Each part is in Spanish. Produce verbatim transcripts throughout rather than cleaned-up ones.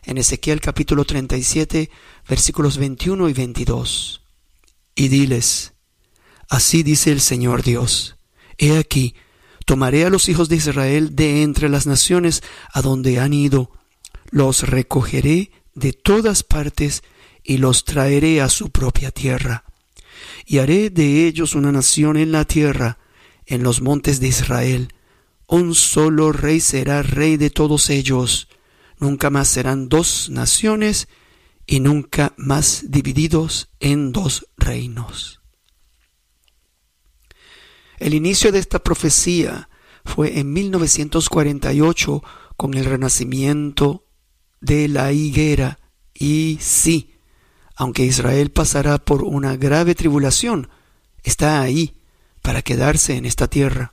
en Ezequiel capítulo treinta y siete, versículos veintiuno y veintidós. Y diles: así dice el Señor Dios, he aquí, tomaré a los hijos de Israel de entre las naciones a donde han ido, los recogeré de todas partes y los traeré a su propia tierra. Y haré de ellos una nación en la tierra, en los montes de Israel. Un solo rey será rey de todos ellos. Nunca más serán dos naciones y nunca más divididos en dos reinos. El inicio de esta profecía fue en mil novecientos cuarenta y ocho con el renacimiento de la higuera. Y sí, aunque Israel pasará por una grave tribulación, está ahí para quedarse en esta tierra.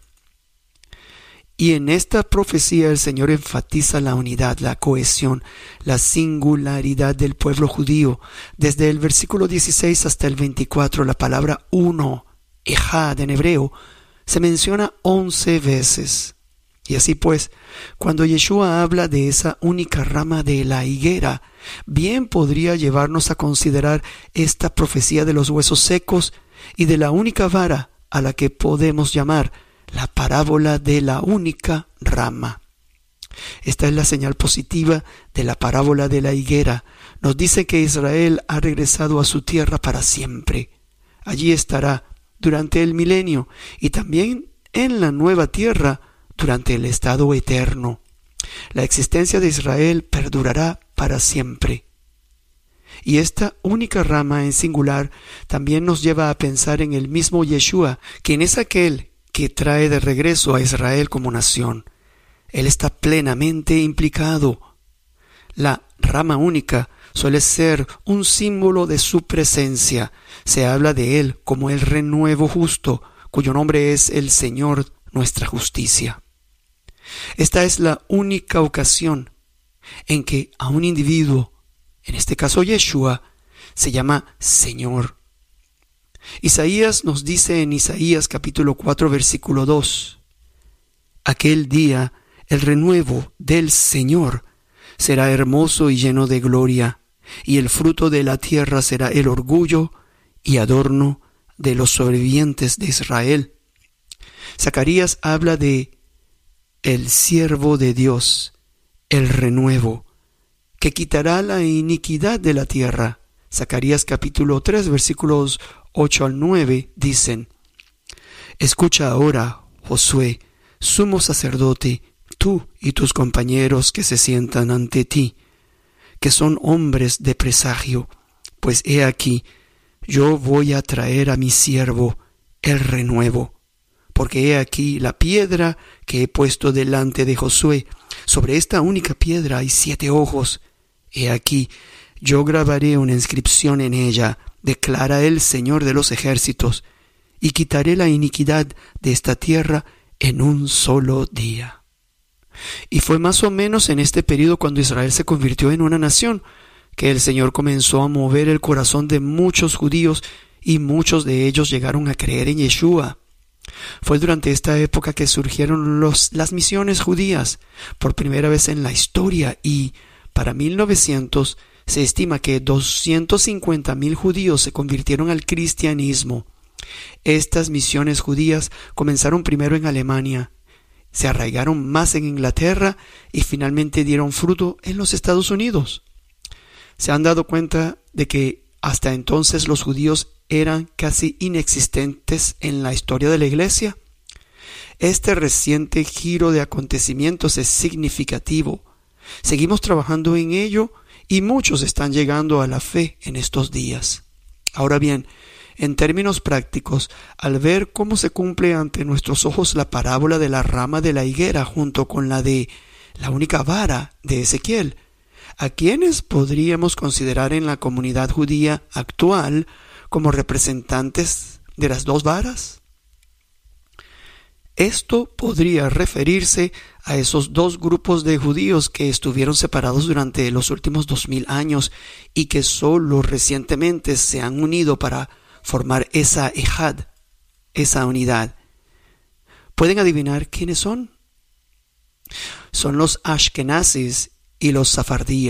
Y en esta profecía el Señor enfatiza la unidad, la cohesión, la singularidad del pueblo judío. Desde el versículo dieciséis hasta el veinticuatro, la palabra uno, ejad en hebreo, se menciona once veces. Y así pues, cuando Yeshua habla de esa única rama de la higuera, bien podría llevarnos a considerar esta profecía de los huesos secos y de la única vara a la que podemos llamar la parábola de la única rama. Esta es la señal positiva de la parábola de la higuera. Nos dice que Israel ha regresado a su tierra para siempre. Allí estará durante el milenio y también en la nueva tierra durante el estado eterno. La existencia de Israel perdurará para siempre. Y esta única rama en singular también nos lleva a pensar en el mismo Yeshua, quien es aquel que trae de regreso a Israel como nación. Él está plenamente implicado. La rama única suele ser un símbolo de su presencia. Se habla de él como el renuevo justo, cuyo nombre es el Señor, nuestra justicia. Esta es la única ocasión en que a un individuo, en este caso Yeshua, se llama Señor. Isaías nos dice en Isaías capítulo cuatro versículo dos: aquel día el renuevo del Señor será hermoso y lleno de gloria, y el fruto de la tierra será el orgullo y adorno de los sobrevivientes de Israel. Zacarías habla de el siervo de Dios, el renuevo, que quitará la iniquidad de la tierra. Zacarías capítulo tres versículos ocho al nueve dicen: escucha ahora, Josué, sumo sacerdote, tú y tus compañeros que se sientan ante ti, que son hombres de presagio, pues he aquí, yo voy a traer a mi siervo el renuevo, porque he aquí la piedra que he puesto delante de Josué. Sobre esta única piedra hay siete ojos. He aquí, yo grabaré una inscripción en ella, declara el Señor de los ejércitos, y quitaré la iniquidad de esta tierra en un solo día. Y fue más o menos en este periodo cuando Israel se convirtió en una nación, que el Señor comenzó a mover el corazón de muchos judíos y muchos de ellos llegaron a creer en Yeshua. Fue durante esta época que surgieron los, las misiones judías por primera vez en la historia, y para mil novecientos se estima que doscientos cincuenta mil judíos se convirtieron al cristianismo. Estas misiones judías comenzaron primero en Alemania, se arraigaron más en Inglaterra y finalmente dieron fruto en los Estados Unidos. ¿Se han dado cuenta de que hasta entonces los judíos eran casi inexistentes en la historia de la Iglesia? Este reciente giro de acontecimientos es significativo. Seguimos trabajando en ello y muchos están llegando a la fe en estos días. Ahora bien, en términos prácticos, al ver cómo se cumple ante nuestros ojos la parábola de la rama de la higuera junto con la de la única vara de Ezequiel, ¿a quiénes podríamos considerar en la comunidad judía actual como representantes de las dos varas? Esto podría referirse a esos dos grupos de judíos que estuvieron separados durante los últimos dos mil años y que solo recientemente se han unido para formar esa ejad, esa unidad. ¿Pueden adivinar quiénes son? Son los ashkenazis y los safardíes.